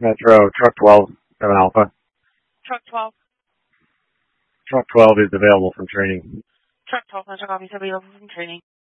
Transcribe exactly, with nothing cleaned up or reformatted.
Metro, truck twelve, seven Alpha. Truck twelve. Truck twelve is available from training. Truck twelve, Metro copy, available from training.